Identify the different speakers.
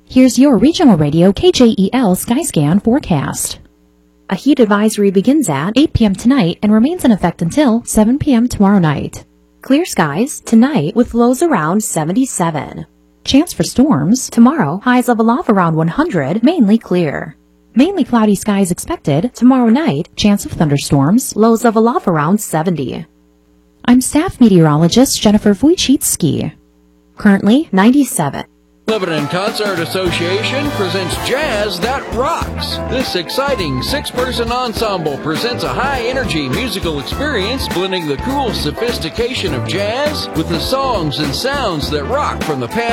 Speaker 1: Here's your regional radio KJEL Skyscan forecast. A heat advisory begins at 8 p.m. tonight and remains in effect until 7 p.m. tomorrow night. Clear skies tonight with lows around 77. Chance for storms tomorrow, highs level off around 100, mainly clear. Mainly cloudy skies expected tomorrow night, chance of thunderstorms, lows level off around 70. I'm staff meteorologist Jennifer Wojcicki. Currently 97.
Speaker 2: Lebanon Concert Association presents Jazz That Rocks. This exciting six-person ensemble presents a high-energy musical experience blending the cool sophistication of jazz with the songs and sounds that rock from the past